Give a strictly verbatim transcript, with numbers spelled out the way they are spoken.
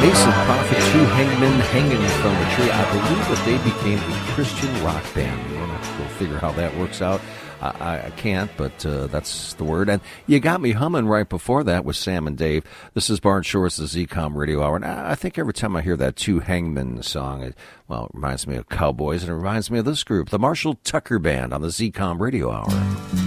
Mason Prophet, Two Hangmen Hanging from a Tree. I believe that they became a Christian rock band. We're going to have to go figure how that works out. I, I can't, but uh, that's the word. And you got me humming right before that with Sam and Dave. This is Bart Short's the Z COM Radio Hour. And I think every time I hear that Two Hangmen song, it, well, it reminds me of cowboys, and it reminds me of this group, the Marshall Tucker Band on the Z COM Radio Hour.